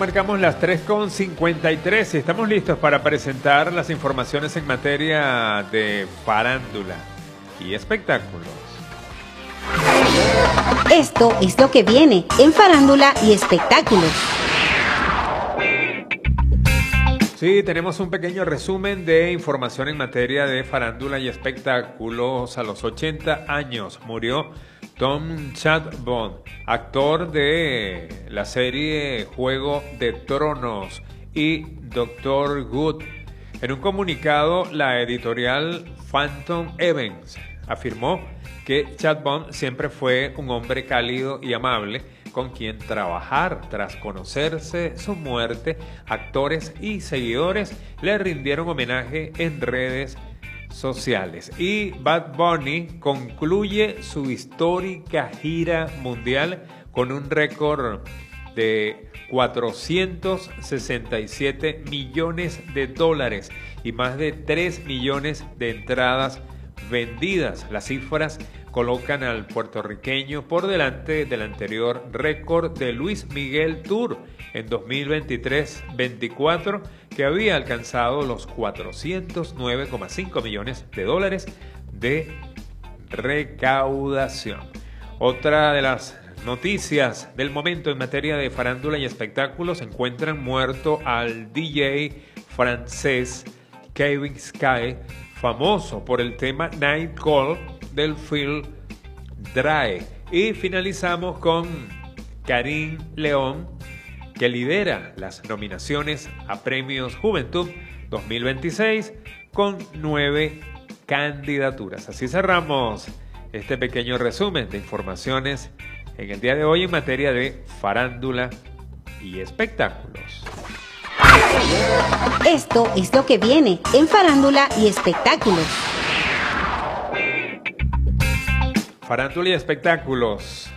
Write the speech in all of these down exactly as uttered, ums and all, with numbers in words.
marcamos las tres con cincuenta y tres y estamos listos para presentar las informaciones en materia de farándula y espectáculos. Esto es lo que viene en farándula y espectáculos. Sí, tenemos un pequeño resumen de información en materia de farándula y espectáculos. A los ochenta años murió Tom Chadbourne, actor de la serie Juego de Tronos y Doctor Good. En un comunicado, la editorial Phantom Events afirmó que Chadbourne siempre fue un hombre cálido y amable con quien trabajar. Tras conocerse su muerte, actores y seguidores le rindieron homenaje en redes sociales. Y Bad Bunny concluye su histórica gira mundial con un récord de cuatrocientos sesenta y siete millones de dólares y más de tres millones de entradas vendidas. Las cifras colocan al puertorriqueño por delante del anterior récord de Luis Miguel Tour en dos mil veintitrés veinticuatro, que había alcanzado los cuatrocientos nueve coma cinco millones de dólares de recaudación. Otra de las noticias del momento en materia de farándula y espectáculos: encuentran muerto al D J francés Kevin Sky, famoso por el tema Night Call del film Dry. Y finalizamos con Karim León, que lidera las nominaciones a Premios Juventud dos mil veintiséis con nueve candidaturas. Así cerramos este pequeño resumen de informaciones en el día de hoy en materia de farándula y espectáculos. Esto es lo que viene en farándula y espectáculos. Farándula y espectáculos,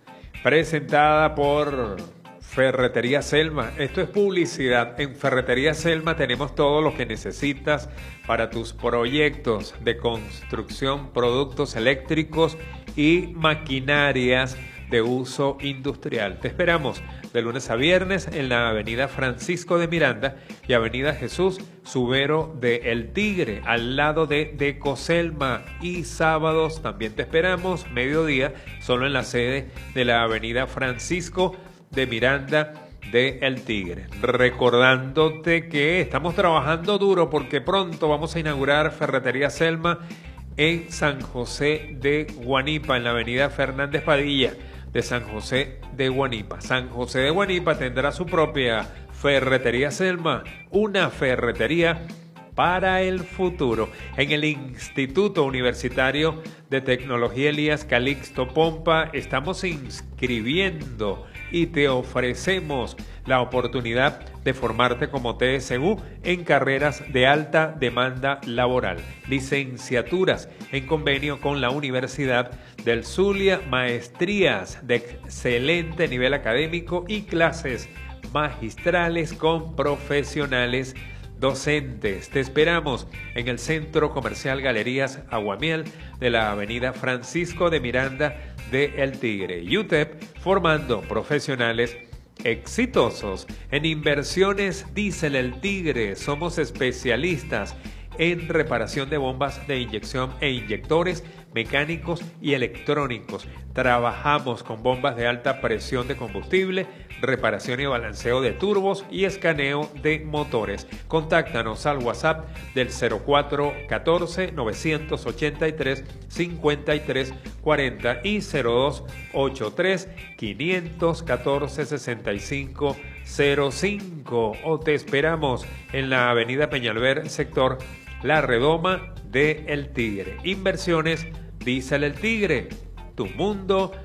presentada por Ferretería Selma. Esto es publicidad. En Ferretería Selma tenemos todo lo que necesitas para tus proyectos de construcción, productos eléctricos y maquinarias de uso industrial. Te esperamos de lunes a viernes en la avenida Francisco de Miranda y avenida Jesús Subero de El Tigre, al lado de Decoselma. Y sábados también te esperamos, mediodía, solo en la sede de la avenida Francisco de Miranda de El Tigre. Recordándote que estamos trabajando duro porque pronto vamos a inaugurar Ferretería Selma en San José de Guanipa, en la avenida Fernández Padilla de San José de Guanipa. San José de Guanipa tendrá su propia Ferretería Selma, una ferretería para el futuro. En el Instituto Universitario de Tecnología Elías Calixto Pompa estamos inscribiendo y te ofrecemos la oportunidad de formarte como T S U en carreras de alta demanda laboral, licenciaturas en convenio con la Universidad del Zulia, maestrías de excelente nivel académico y clases magistrales con profesionales docentes. Te esperamos en el Centro Comercial Galerías Aguamiel de la avenida Francisco de Miranda de El Tigre. U T E P, formando profesionales exitosos. En inversiones Diesel El Tigre somos especialistas en reparación de bombas de inyección e inyectores mecánicos y electrónicos. Trabajamos con bombas de alta presión de combustible, reparación y balanceo de turbos y escaneo de motores. Contáctanos al WhatsApp del cero cuatro uno cuatro, nueve ocho tres, cinco tres cuatro cero y cero dos ocho tres, cinco uno cuatro, seis cinco cero cinco, o te esperamos en la avenida Peñalver, sector La Redoma de El Tigre. Inversiones Diesel El Tigre, tu mundo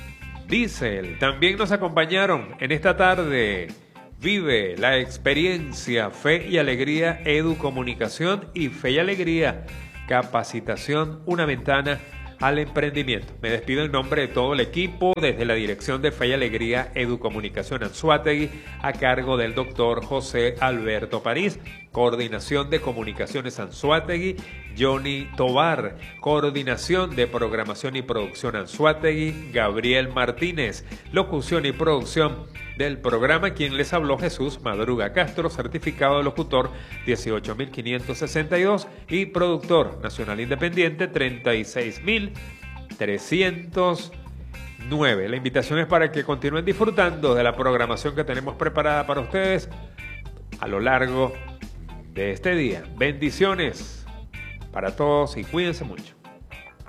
Diesel. También nos acompañaron en esta tarde Vive la experiencia, Fe y Alegría Educomunicación y Fe y Alegría Capacitación, una ventana al emprendimiento. Me despido en nombre de todo el equipo desde la dirección de Fe y Alegría Educomunicación Anzoátegui, a cargo del doctor José Alberto París, coordinación de comunicaciones Anzoátegui, Johnny Tobar, coordinación de programación y producción Anzoátegui, Gabriel Martínez, locución y producción del programa. Quien les habló, Jesús Madruga Castro, certificado de locutor dieciocho mil quinientos sesenta y dos y productor nacional independiente treinta y seis mil trescientos nueve. La invitación es para que continúen disfrutando de la programación que tenemos preparada para ustedes a lo largo de este día. Bendiciones para todos y cuídense mucho.